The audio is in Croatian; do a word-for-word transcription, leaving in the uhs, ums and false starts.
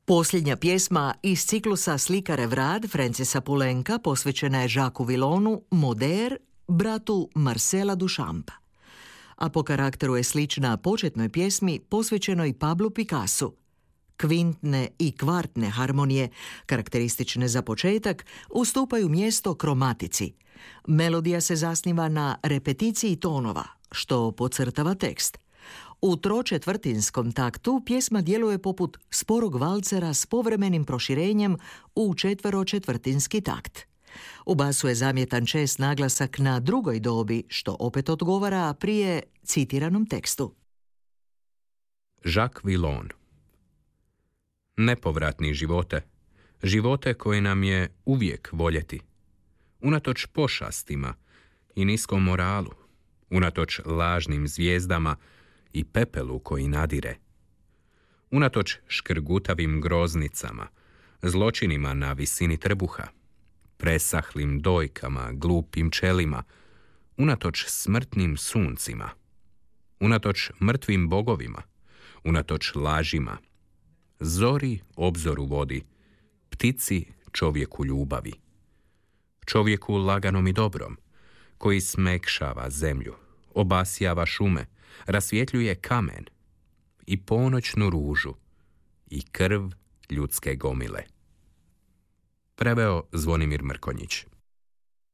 Posljednja pjesma iz ciklusa Slikare Vrad Francisa Poulenca posvećena je Jacquesu Villonu, Moder, bratu Marcela Duchampa. A po karakteru je slična početnoj pjesmi posvećenoj Pablu Picassu. Kvintne i kvartne harmonije, karakteristične za početak, ustupaju mjesto kromatici. Melodija se zasniva na repeticiji tonova, što podcrtava tekst. U tročetvrtinskom taktu pjesma djeluje poput sporog valcera s povremenim proširenjem u četveročetvrtinski takt. U basu je zamjetan čest naglasak na drugoj dobi, što opet odgovara prije citiranom tekstu. Jacques Villon. Nepovratni živote, živote koje nam je uvijek voljeti, unatoč pošastima i niskom moralu, unatoč lažnim zvijezdama i pepelu koji nadire, unatoč škrgutavim groznicama, zločinima na visini trbuha, presahlim dojkama, glupim čelima, unatoč smrtnim suncima, unatoč mrtvim bogovima, unatoč lažima, zori obzoru vodi, ptici čovjeku ljubavi, čovjeku laganom i dobrom, koji smekšava zemlju, obasjava šume, rasvjetljuje kamen i ponoćnu ružu i krv ljudske gomile. Preveo Zvonimir Mrkonjić.